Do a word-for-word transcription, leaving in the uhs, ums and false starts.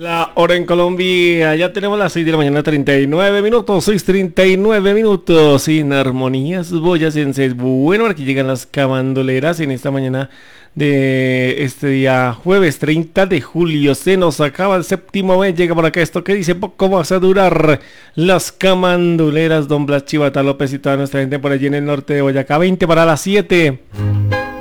La hora en Colombia, ya tenemos las seis de la mañana, treinta y nueve minutos, seis treinta y nueve minutos, sin armonías, boyacenses. Bueno, aquí llegan las camandoleras en esta mañana de este día jueves treinta de julio. Se nos acaba el séptimo mes, llega por acá esto que dice poco vas a durar. Las camanduleras, don Blas Chivata López y toda nuestra gente por allí en el norte de Boyacá, veinte para las siete.